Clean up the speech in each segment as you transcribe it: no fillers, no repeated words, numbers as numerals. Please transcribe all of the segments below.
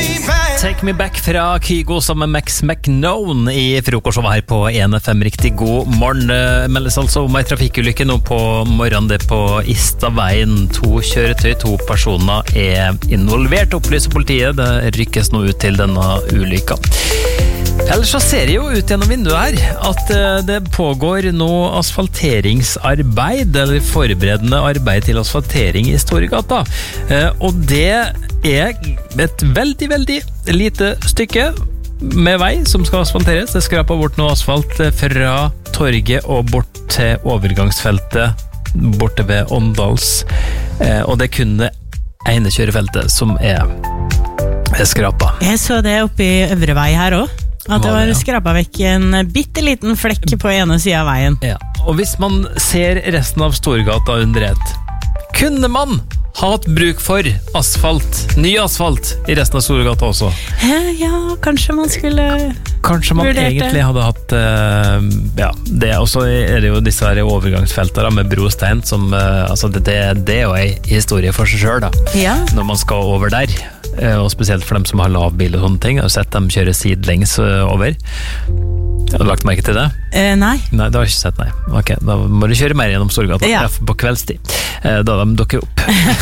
Take Me Back fra Kygo sammen med Max McKnown I frokostshowet her på 1FM. Riktig god morgen. Meldes altså om en trafikkulykke nå på morgenen. Det på Istaveien. 2 kjøretøy, 2 personer involvert, opplyser politiet. Det rykkes nå ut til denne ulykka. Ellers så ser det jo ut gjennom vinduet her at det pågår nå asfalteringsarbeid, eller forberedende arbeid til asfaltering I Storgata. Og det et veldig, veldig lite stykke med vei som skal asfalteres. Det skraper bort noe asfalt fra torget og bort til overgangsfeltet borte ved Åndals. Og det kun det ene kjørefeltet som skrapa. Jeg så det oppe I Øvre vei her også. At det var skrapet vekk en bitteliten flekk på ene siden av veien. Ja, og hvis man ser resten av Storgata under ett, kunne man ha hatt bruk for asfalt, ny asfalt I resten av Storgata også? Ja, kanskje man skulle Kanskje man egentlig hadde hatt ja, det også det jo disse her overgangsfeltene med brostein som, altså det jo en historie for seg selv da. Ja. Når man skal over der, og spesielt for dem som har lav bil og sånne ting, og sett dem kjøre sidelengs over. Har du lagt merke til det? Nei. Nei, det har jeg ikke sett, nei. Ok, da må du kjøre mer gjennom Storgata på kveldstid. Da de dukker opp.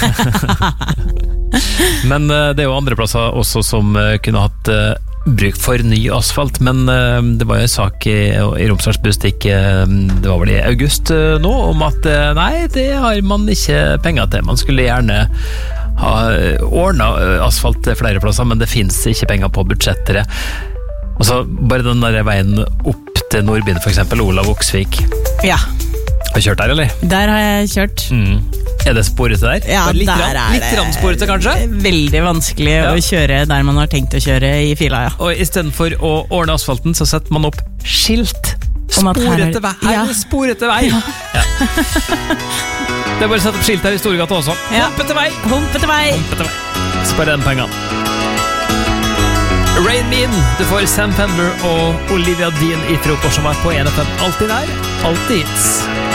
Men det jo andre plasser også som kunne hatt bruk for ny asfalt, men det var jo en sak I Romsdals Bustikk, det var vel I august nå, om at nei, det har man ikke penger til. Man skulle gjerne ha ordnet asfalt til flere plasser, men det finnes ikke penger på budsjettet. Og så bare den der veien opp til Nordbyen, for eksempel, Olav Oksvik. Ja. Har du kjørt der, eller? Der har jeg kjørt. Det sporete der? Ja, litt der sporete, kanskje? Veldig vanskelig å kjøre der man har tenkt å kjøre I fila, ja. Og I stedet for å ordne asfalten, så setter man opp skilt. Sporete vei. Her sporete vei. Ja. Det bare å sette opp skilt her I Storgata også. Humpete vei. Humpete vei. Spar den pengen. Rain Me In. Du får Sam Fender og Olivia Dean I frokostshowet på 1FM. Alltid der, alltid hits.